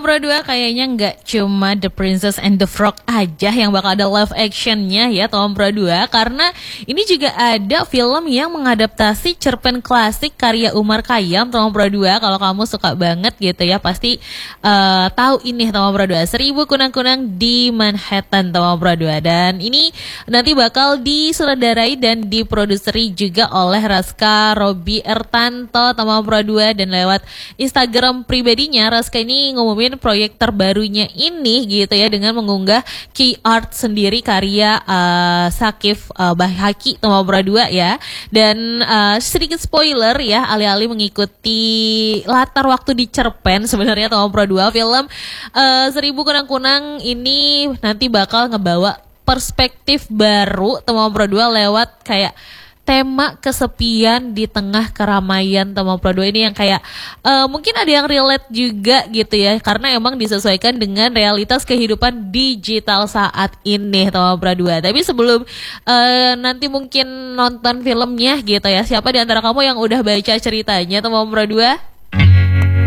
Pro 2 kayaknya nggak cuma The Princess and the Frog aja yang bakal ada live actionnya ya Tom Pro 2, karena ini juga ada film yang mengadaptasi cerpen klasik karya Umar Khayyam. Tom Pro 2 kalau kamu suka banget gitu ya pasti tahu ini Tom Pro 2, 1000 Kunang-Kunang di Manhattan Tom Pro 2. Dan ini nanti bakal disutradarai dan diproduseri juga oleh Raska Robi Ertanto Tom Pro 2. Dan lewat Instagram pribadinya Raska ini ngumumin proyek terbarunya ini gitu ya, dengan mengunggah key art sendiri karya Sakif Bahaki Tom Pro 2 ya. Dan sedikit spoiler ya, alih-alih mengikuti latar waktu di cerpen sebenarnya Tom Pro 2, film 1000 Kunang-Kunang ini nanti bakal ngebawa perspektif baru Tom Pro 2 lewat kayak tema kesepian di tengah keramaian Tom Pro 2 ini yang kayak mungkin ada yang relate juga gitu ya, karena emang disesuaikan dengan realitas kehidupan digital saat ini Tom Pro 2. Tapi sebelum nanti mungkin nonton filmnya gitu ya, siapa di antara kamu yang udah baca ceritanya Tom Pro 2?